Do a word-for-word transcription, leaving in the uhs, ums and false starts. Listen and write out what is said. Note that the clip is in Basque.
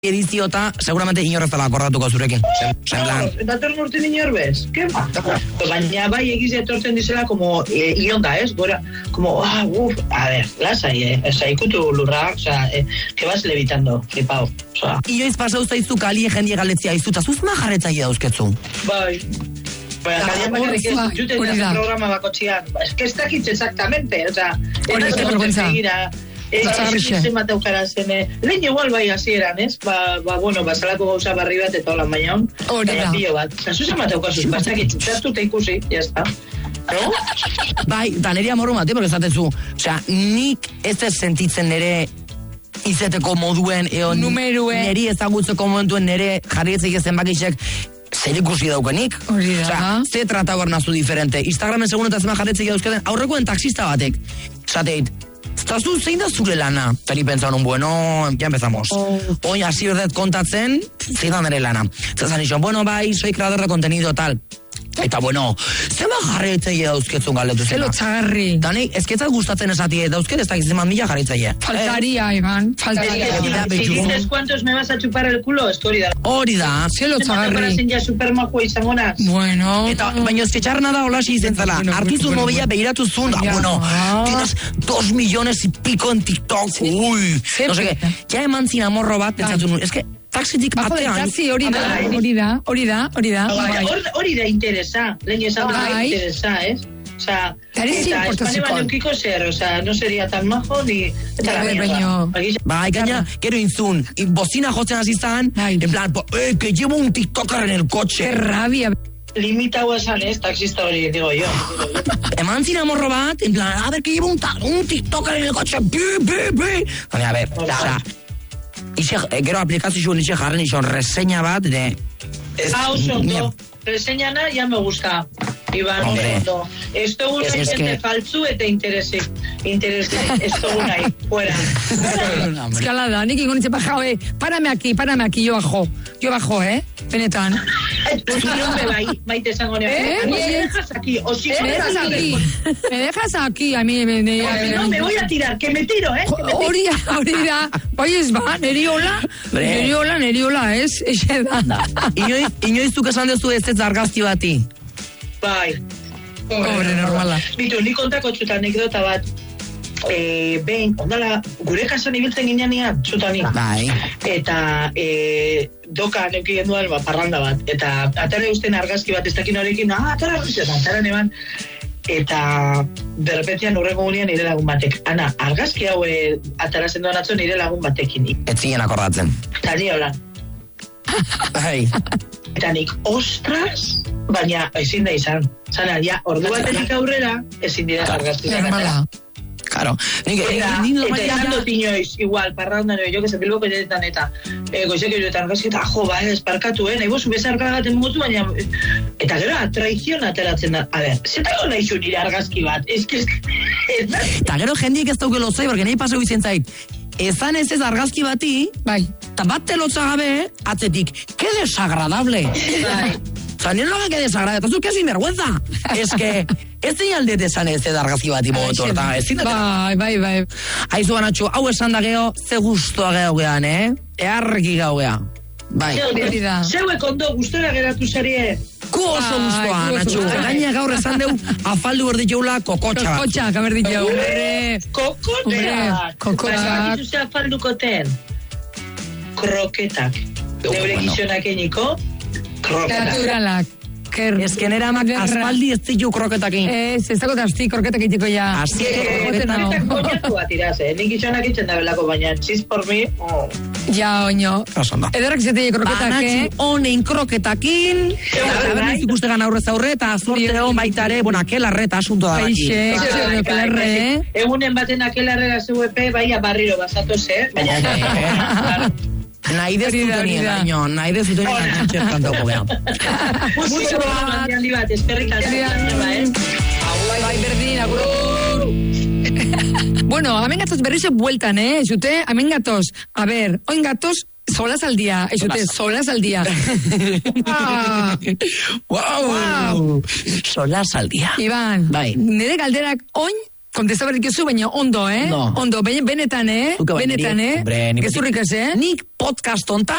ediziota, seguramente inorreztala akordatuko zurekin. No, dator urte inorbez, ke ba? Baina bai egiz etortzen dizela como eh, ionda, ez? Gora, como, ah, uf, a ver, lasai, eh? Esa, ikutu lurra, o sea, eh, que vas levitando, flipao, o sea. Ioiz pasau zaizu kalie jendie galetzia izuta, zuz ma jarretzaile dauzketzu? Bai. Baina, kalia bakarrik ez, juten da programa bakotxian. Es que ez dakitz exactamente, o sea, hori da vergüenza. Ez zen bat aukara zen, lehen igual bai hasieran, ez? Ba, ba, bueno, basalako gauza barri bat eta holan baina hon. Hori da. Pilo bat. Zuzen bat aukazuz, bastakit, txartu eta ikusi, jazta. No? Bai, eta nire amorru mati, porque esatezu, osea, nik ez ez sentitzen nire izeteko moduen, eo, numeruen, niri ezagutzeko momentuen nire jarrietzei ezen bakixek, zer ikusi daukenik. Hori da. Osea, ze trata hor nazu diferente. Instagramen segun eta zema jarretzei dauzketen, aurrekoen taxista batek. Zateit, Zazu, zein da zure lana? Tari pentsaron, bueno, ya empezamos. Oh. Oin, hasi berdet kontatzen, zein da nire lana. Zazan izan, bueno, bai, soy creador de contenido, tal. Eta, bueno, zema jarretzeie dauzketzun galetu zena. Zelo txagarri. Dani, ezketzat gustatzen esatie, dauzket ez da gizema mila jarretzeie. Faltaria, eh? Iban, faltaria. Si dices cuántos me vas a chupar el culo, ez hori da. Hori da. Zelo txagarri. Parazen ja supermajoa izango naz. Bueno. Eta, baina ez txarna da hola izen zela. Bueno, Artuzun bueno, mobila begiratu zun. Ah, bueno, tienes dos millones y pico en TikTok. Uy. No sé qué. Ja eman zin amorro bat, pentsatu nun. Ez que, taxitik batean. Taxi, hori da, hori da, hori da, hori da. Hori da interesa, lehen esan da interesa, ez? O sea, eta espane baino kiko zer, o sea, no sería tan majo ni... Eta la mierda. Bai, gaina, gero inzun, bocina jotzen hasi zan, en plan, eh, que llevo un tiktoker en el coche. Qué rabia. Limitau esan, ez, taxista hori, digo yo. Eman zin amorro bat, en plan, a ver, que llevo un, un tiktoker en el coche, bi, bi, bi. Baina, a ver, o sea... Ixe, gero aplikazio nixe jarren izan reseña bat de... Ah, oso, no. Reseñana ya me gusta. Iban, oso. Esto un es gente faltzu eta interesi. Interesi, esto un ahí, fuera. Escalada, nik ingo nintzen bajao, eh. Párame aquí, párame aquí, yo bajo. Yo bajo, eh. Benetan. Maite esango neo. Me dejas aquí, o si me dejas aquí. Me dejas aquí, a mí. No, me voy a tirar, que me tiro, eh. Hori da, hori da. Bai ez ba, neri hola. Neri hola, neri hola, ez. Eixe da. Inoiztuk esan dezu ez ez argazki bati. Bai. Pobre, normala. Bitu, nik kontako txuta anekdota bat. Eh, behin, ondala, gure kasan ibiltzen ginean txutanik. Bai. Eta eh, doka neuki genduan, ba, parranda bat. Eta atara usten argazki bat, ez dakin horrekin, ah, atara argazki bat, atara neban. Eta derrepentian urrengo gunean nire lagun batek. Ana, argazki hau eh, atara zenduan atzo nire lagun batekin. Ez zinen akordatzen. Eta ni hola. Bai. Eta nik, ostras, baina ezin da izan. Zana, ja, ordu batetik aurrera, ezin dira argazki. Normala. Claro. Nik, eta, eta esan dut inoiz, igual, parraundan, jo, que se bilboko jetetan, eta e, goizek joetan argazki, eta jo, ba, esparkatu, eh, nahi bozu bezarkagaten motu, baina, eta gero, traizion ateratzen da. A ber, zetako nahi zu nire argazki bat, ez que, ez da. Eta gero jendik ez dauke lozai, porque nahi pasau izen zait, ezan ez ez argazki bati, bai, eta bat telotza gabe, atzetik, que desagradable. Bai. Osa, nire loga que desagradable, eta zuk que sinvergüenza. Ez que, ez zin aldet esan ez ez argazki bati modu horta. Bai, bai, bai. Aizu banatxo, hau esan da geho, ze guztua geho gehan, eh? Earriki geho gehan. Bai. Zeue kondo, gustora geratu zarie. Ku oso guztua, Nacho. Gaina gaur esan deu, afaldu berditxeula kokotxa bat. Kokotxa, berditxeu. Kokoteak. Kokoteak. Baina zuzea afaldukoten. Kroketak. Neure gizonak eniko, kroketak. Naturalak. Ez que nera amak aspaldi ez zitu kroketakin. Ez, ez dago tazti kroketak itiko ja. Asi, kroketak koñatu bat iraz, eh? Nik gizonak itzen da belako, baina txiz por mi, oh. Ja, oño. Ederrak zetei kroketak, eh? Honein kroketakin. Eta berniz ikustegan aurrez aurre, eta zorte hon baitare, bueno, akelarre eta asunto da baki. Aixe, akelarre, eh? Egunen baten akelarrera zeuepe, baina barriro basatoz, eh? Baina, nahi dezutenien, baino, nahi dezutenien antxer kantoko beha. Mucho bat, handi bat, esperrik altzen, bai, berdin, agur. Bueno, hemen gatoz berriz bueltan, eh, zute, hemen gatoz, a ver, oin gatoz, solas al día, zute, solas al día. Wow, solas al día. Iban, nire galderak oin, Kontesta berrik ezu, baina ondo, eh? No. Ondo, benetan, eh? Zuke baina Benetan, niri- eh? Hombre, ni beti- Gezurrik ez, eh? Nik podcast ontan